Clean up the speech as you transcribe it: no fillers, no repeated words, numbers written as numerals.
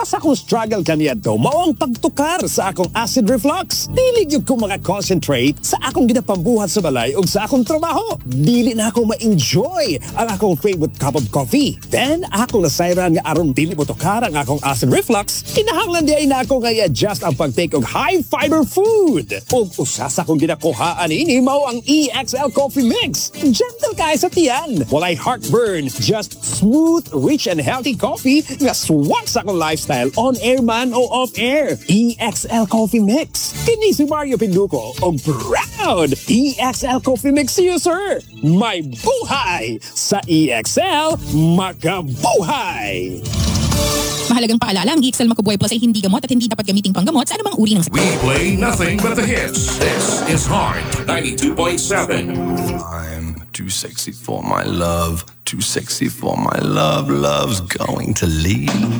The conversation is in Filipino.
Sa akong struggle kaniyadto, mao ang pagtukar sa akong acid reflux. Dili gyud ko maka-concentrate sa akong ginapambuhat sa balay ug sa akong trabaho. Dili na ako ma-enjoy ang akong favorite cup of coffee. Then, akong nasayran nga aron dili mo tukar ang akong acid reflux, kinahanglan di ay na ako nga i-adjust ang pagtake og high-fiber food. Ug usa sa akong ginakuhaan ini mao ang EXL Coffee Mix. Gentle kay sa tiyan. Walay heartburn. Just smooth, rich, and healthy coffee nga swak sa akong lifestyle on air man o off air. EXL Coffee Mix. Kini si Mario Pinduco o proud EXL Coffee Mix user. May buhay sa EXL, makabuhay! Mahalagang paalala, ang EXL Makubuhay Plus ay hindi gamot at hindi dapat gamiting panggamot sa anumang uri ng sakit. We play nothing but the hits. This is Heart 92.7. I'm too sexy for my love, too sexy for my love. Love's going to leave.